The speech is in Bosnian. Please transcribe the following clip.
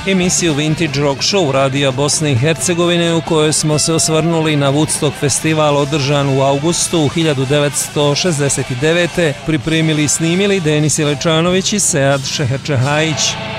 Emisiju Vintage Rock Show radija Bosne i Hercegovine u kojoj smo se osvrnuli na Woodstock festival održan u augustu 1969. pripremili i snimili Denis Ilečanović i Sead Šeherčehajić.